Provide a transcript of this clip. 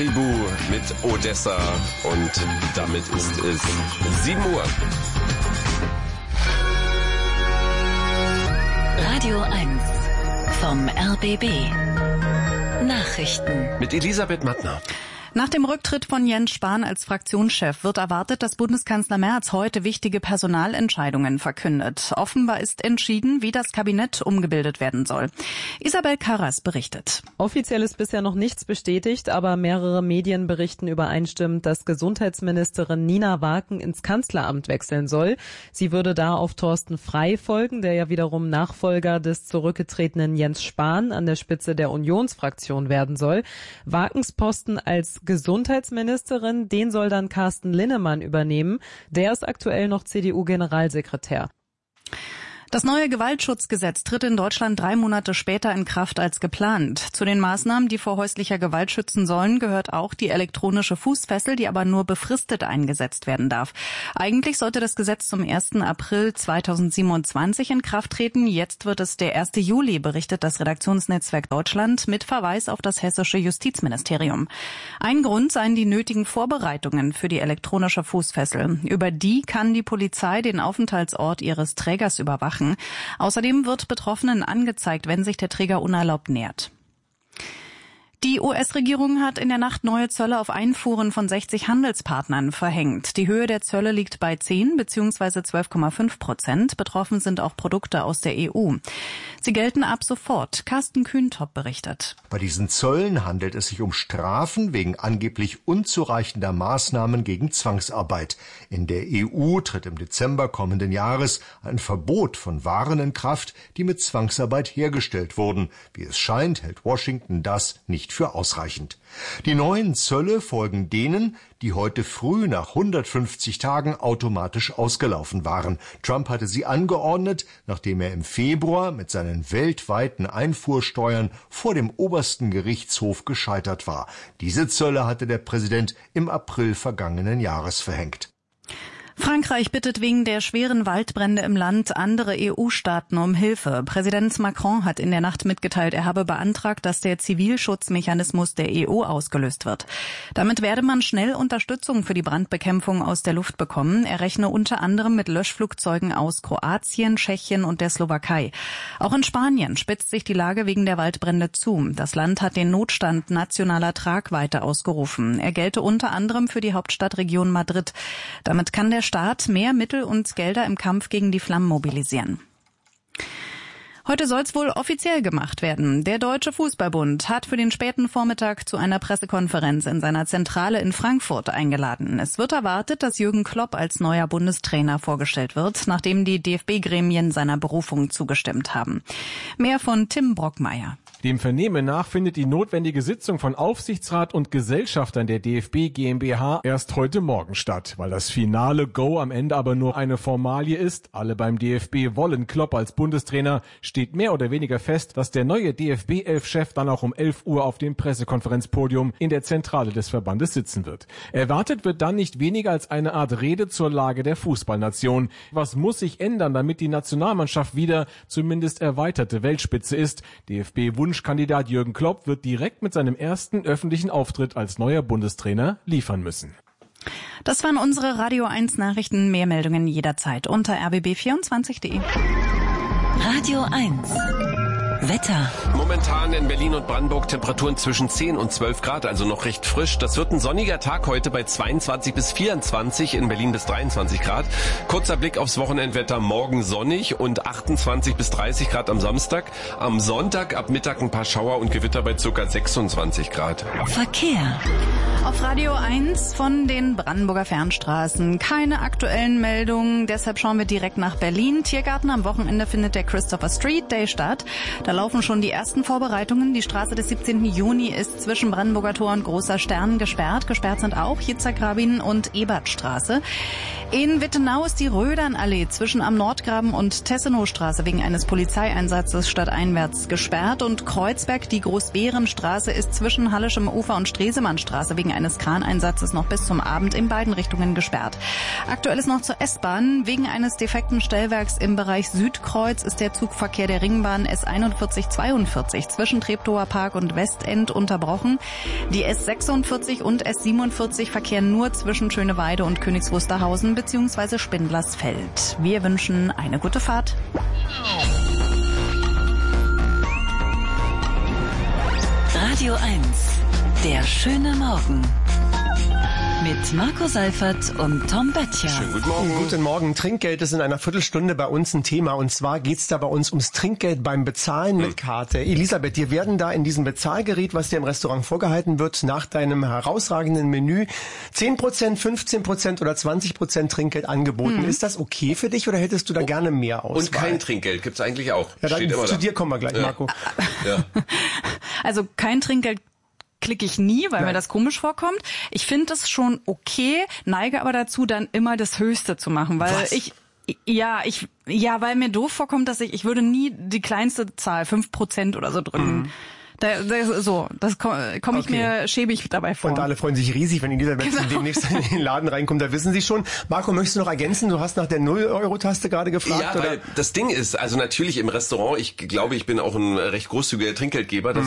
Caribou mit Odessa und damit ist es 7 Uhr. Radio 1 vom RBB. Nachrichten Mit Elisabeth Mattner. Nach dem Rücktritt von Jens Spahn als Fraktionschef wird erwartet, dass Bundeskanzler Merz heute wichtige Personalentscheidungen verkündet. Offenbar ist entschieden, wie das Kabinett umgebildet werden soll. Isabel Karras berichtet. Offiziell ist bisher noch nichts bestätigt, aber mehrere Medien berichten übereinstimmend, dass Gesundheitsministerin Nina Waken ins Kanzleramt wechseln soll. Sie würde da auf Thorsten Frey folgen, der ja wiederum Nachfolger des zurückgetretenen Jens Spahn an der Spitze der Unionsfraktion werden soll. Wakens Posten als Gesundheitsministerin, den soll dann Carsten Linnemann übernehmen. Der ist aktuell noch CDU-Generalsekretär. Das neue Gewaltschutzgesetz tritt in Deutschland 3 Monate später in Kraft als geplant. Zu den Maßnahmen, die vor häuslicher Gewalt schützen sollen, gehört auch die elektronische Fußfessel, die aber nur befristet eingesetzt werden darf. Eigentlich sollte das Gesetz zum 1. April 2027 in Kraft treten. Jetzt wird es der 1. Juli, berichtet das Redaktionsnetzwerk Deutschland mit Verweis auf das hessische Justizministerium. Ein Grund seien die nötigen Vorbereitungen für die elektronische Fußfessel. Über die kann die Polizei den Aufenthaltsort ihres Trägers überwachen. Außerdem wird Betroffenen angezeigt, wenn sich der Träger unerlaubt nähert. Die US-Regierung hat in der Nacht neue Zölle auf Einfuhren von 60 Handelspartnern verhängt. Die Höhe der Zölle liegt bei 10 bzw. 12,5%. Betroffen sind auch Produkte aus der EU. Sie gelten ab sofort. Carsten Kühntop berichtet. Bei diesen Zöllen handelt es sich um Strafen wegen angeblich unzureichender Maßnahmen gegen Zwangsarbeit. In der EU tritt im Dezember kommenden Jahres ein Verbot von Waren in Kraft, die mit Zwangsarbeit hergestellt wurden. Wie es scheint, hält Washington das nicht für ausreichend. Die neuen Zölle folgen denen, die heute früh nach 150 Tagen automatisch ausgelaufen waren. Trump hatte sie angeordnet, nachdem er im Februar mit seinen weltweiten Einfuhrsteuern vor dem obersten Gerichtshof gescheitert war. Diese Zölle hatte der Präsident im April vergangenen Jahres verhängt. Frankreich bittet wegen der schweren Waldbrände im Land andere EU-Staaten um Hilfe. Präsident Macron hat in der Nacht mitgeteilt, er habe beantragt, dass der Zivilschutzmechanismus der EU ausgelöst wird. Damit werde man schnell Unterstützung für die Brandbekämpfung aus der Luft bekommen. Er rechne unter anderem mit Löschflugzeugen aus Kroatien, Tschechien und der Slowakei. Auch in Spanien spitzt sich die Lage wegen der Waldbrände zu. Das Land hat den Notstand nationaler Tragweite ausgerufen. Er gelte unter anderem für die Hauptstadtregion Madrid. Damit kann der Staat mehr Mittel und Gelder im Kampf gegen die Flammen mobilisieren. Heute soll es wohl offiziell gemacht werden. Der Deutsche Fußballbund hat für den späten Vormittag zu einer Pressekonferenz in seiner Zentrale in Frankfurt eingeladen. Es wird erwartet, dass Jürgen Klopp als neuer Bundestrainer vorgestellt wird, nachdem die DFB-Gremien seiner Berufung zugestimmt haben. Mehr von Tim Brockmeier. Dem Vernehmen nach findet die notwendige Sitzung von Aufsichtsrat und Gesellschaftern der DFB GmbH erst heute Morgen statt. Weil das finale Go am Ende aber nur eine Formalie ist, alle beim DFB wollen Klopp als Bundestrainer, steht mehr oder weniger fest, dass der neue DFB-11-Chef dann auch um 11 Uhr auf dem Pressekonferenzpodium in der Zentrale des Verbandes sitzen wird. Erwartet wird dann nicht weniger als eine Art Rede zur Lage der Fußballnation. Was muss sich ändern, damit die Nationalmannschaft wieder zumindest erweiterte Weltspitze ist? DFB-Wunschkandidat Jürgen Klopp wird direkt mit seinem ersten öffentlichen Auftritt als neuer Bundestrainer liefern müssen. Das waren unsere Radio 1 Nachrichten. Mehr Meldungen jederzeit unter rbb24.de. Radio 1 Wetter. Momentan in Berlin und Brandenburg Temperaturen zwischen 10 und 12 Grad, also noch recht frisch. Das wird ein sonniger Tag heute bei 22 bis 24, in Berlin bis 23 Grad. Kurzer Blick aufs Wochenendwetter, morgen sonnig und 28 bis 30 Grad am Samstag. Am Sonntag ab Mittag ein paar Schauer und Gewitter bei ca. 26 Grad. Verkehr. Auf Radio 1 von den Brandenburger Fernstraßen. Keine aktuellen Meldungen, deshalb schauen wir direkt nach Berlin. Tiergarten am Wochenende findet der Christopher Street Day statt. Da laufen schon die ersten Vorbereitungen. Die Straße des 17. Juni ist zwischen Brandenburger Tor und Großer Stern gesperrt. Gesperrt sind auch Yitzhak-Rabin und Ebertstraße. In Wittenau ist die Rödernallee zwischen am Nordgraben und Tessenowstraße wegen eines Polizeieinsatzes stadteinwärts gesperrt. Und Kreuzberg, die Großbärenstraße, ist zwischen Hallischem Ufer und Stresemannstraße wegen eines Kraneinsatzes noch bis zum Abend in beiden Richtungen gesperrt. Aktuell ist noch zur S-Bahn. Wegen eines defekten Stellwerks im Bereich Südkreuz ist der Zugverkehr der Ringbahn S41 42 zwischen Treptower Park und Westend unterbrochen. Die S46 und S47 verkehren nur zwischen Schöneweide und Königs Wusterhausen bzw. Spindlersfeld. Wir wünschen eine gute Fahrt. Radio 1, der schöne Morgen. Mit Marco Seifert und Tom Böttcher. Schönen guten Morgen. Guten Morgen. Trinkgeld ist in einer Viertelstunde bei uns ein Thema. Und zwar geht's da bei uns ums Trinkgeld beim Bezahlen mit Karte. Elisabeth, dir werden da in diesem Bezahlgerät, was dir im Restaurant vorgehalten wird, nach deinem herausragenden Menü 10%, 15% oder 20% Trinkgeld angeboten. Ist das okay für dich oder hättest du da gerne mehr Auswahl? Und kein Trinkgeld gibt's eigentlich auch. Ja, zu dir kommen wir gleich, Marco. Ja. Also kein Trinkgeld klicke ich nie, weil mir das komisch vorkommt. Ich finde das schon okay, neige aber dazu, dann immer das Höchste zu machen, weil weil mir doof vorkommt, dass ich würde nie die kleinste Zahl, 5% oder so drücken. Das komme ich mir schäbig dabei vor. Und alle freuen sich riesig, wenn Elisabeth demnächst in den Laden reinkommt. Da wissen sie schon. Marco, möchtest du noch ergänzen? Du hast nach der 0-Euro-Taste gerade gefragt. Ja, weil das Ding ist, also natürlich im Restaurant, ich glaube, ich bin auch ein recht großzügiger Trinkgeldgeber.